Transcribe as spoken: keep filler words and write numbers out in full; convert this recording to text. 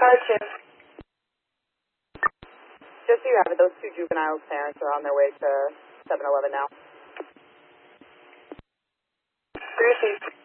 Uh, two. Just so you have it, those two juveniles' parents are on their way to seven eleven now. Three received.